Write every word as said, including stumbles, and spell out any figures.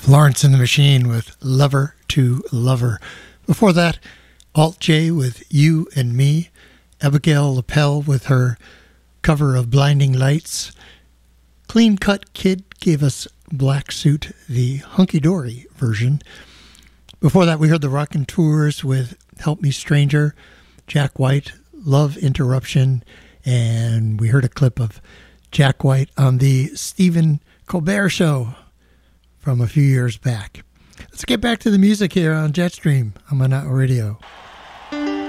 Florence and the Machine with Lover to Lover. Before that, Alt J with You and Me. Abigail Lapel with her cover of Blinding Lights. Clean Cut Kid gave us Black Suit, the Hunky Dory version. Before that, we heard the Rockin' Tours with Help Me Stranger, Jack White, Love Interruption, and we heard a clip of Jack White on the Stephen Colbert Show from a few years back. Let's get back to the music here on Jetstream on Manhattan Radio.